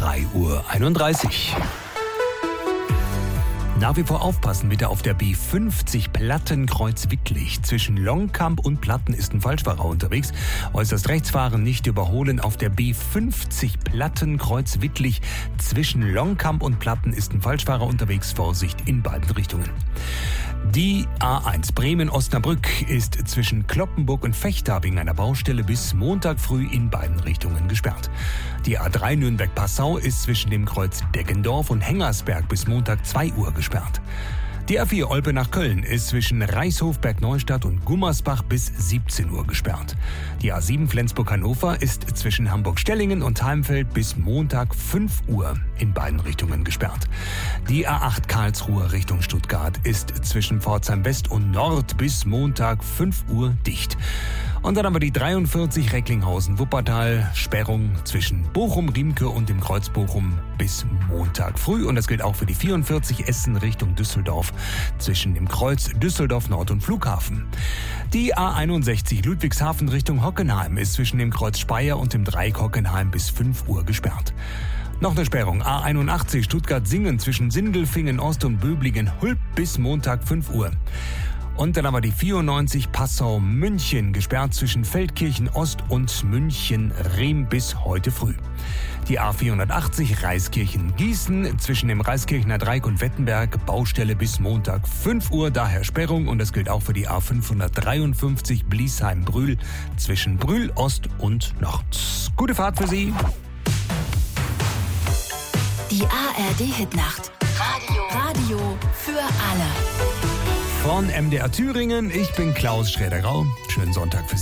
3:31 Uhr. Nach wie vor aufpassen bitte auf der B50 Plattenkreuz-Wittlich. Zwischen Longkamp und Platten ist ein Falschfahrer unterwegs. Äußerst rechts fahren, nicht überholen. Auf der B50 Plattenkreuz-Wittlich zwischen Longkamp und Platten ist ein Falschfahrer unterwegs. Vorsicht in beiden Richtungen. Die A1 Bremen-Osnabrück ist zwischen Cloppenburg und Vechta wegen einer Baustelle bis Montag früh in beiden Richtungen gesperrt. Die A3 Nürnberg-Passau ist zwischen dem Kreuz Deggendorf und Hengersberg bis Montag 2 Uhr gesperrt. Die A4 Olpe nach Köln ist zwischen Reichshof-Bergneustadt und Gummersbach bis 17 Uhr gesperrt. Die A7 Flensburg-Hannover ist zwischen Hamburg-Stellingen und Heimfeld bis Montag 5 Uhr in beiden Richtungen gesperrt. Die A8 Karlsruhe Richtung Stuttgart ist zwischen Pforzheim West und Nord bis Montag 5 Uhr dicht. Und dann haben wir die 43 Recklinghausen-Wuppertal, Sperrung zwischen Bochum-Riemke und dem Kreuz Bochum bis Montag früh. Und das gilt auch für die 44 Essen Richtung Düsseldorf zwischen dem Kreuz Düsseldorf Nord und Flughafen. Die A61 Ludwigshafen Richtung Hockenheim ist zwischen dem Kreuz Speyer und dem Dreieck Hockenheim bis 5 Uhr gesperrt. Noch eine Sperrung. A81 Stuttgart-Singen zwischen Sindelfingen Ost und Böblingen-Hulp bis Montag 5 Uhr. Und dann haben wir die 94 Passau-München gesperrt zwischen Feldkirchen Ost und München-Rehm bis heute früh. Die A480 Reiskirchen-Gießen zwischen dem Reiskirchener Dreieck und Wettenberg Baustelle bis Montag 5 Uhr, daher Sperrung. Und das gilt auch für die A553 Bliesheim-Brühl zwischen Brühl Ost und Nord. Gute Fahrt für Sie. Die ARD-Hitnacht. Radio für alle. Von MDR Thüringen, ich bin Klaus Schräder-Grau. Schönen Sonntag für Sie.